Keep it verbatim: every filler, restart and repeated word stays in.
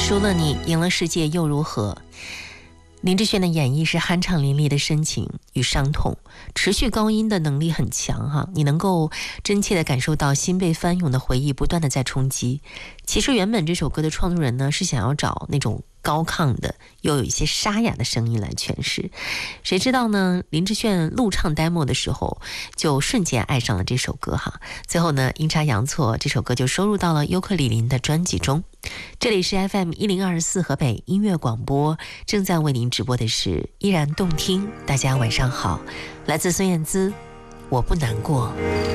输了你，赢了世界又如何？林志炫的演绎是酣畅淋漓的深情与伤痛，持续高音的能力很强哈，你能够真切地感受到心被翻涌的回忆不断地在冲击。其实原本这首歌的创作人呢是想要找那种高亢的又有一些沙哑的声音来诠释，谁知道呢林志炫录唱 demo 的时候就瞬间爱上了这首歌哈。最后呢阴差阳错，这首歌就收录到了尤克里林的专辑中。这里是 F M 一零二四河北音乐广播，正在为您直播的是依然动听。大家晚上好，来自孙燕姿，我不难过。